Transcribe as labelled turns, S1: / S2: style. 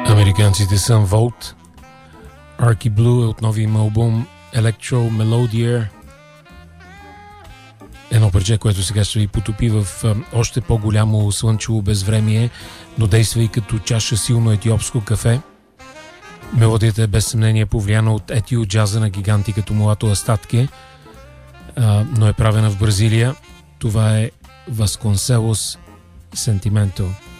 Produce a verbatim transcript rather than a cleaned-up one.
S1: Американците са Volt. Arky Blue е от новия им албум Electro Melodier. Едно парче, което сега ще ви потопи в още по-голямо слънчево безвремие, но действа и като чаша силно етиопско кафе. Мелодията е без съмнение повлияна от етио джаза на гиганти като Мулато Астатке, но е правена в Бразилия. Това е Vasconcelos Sentimento.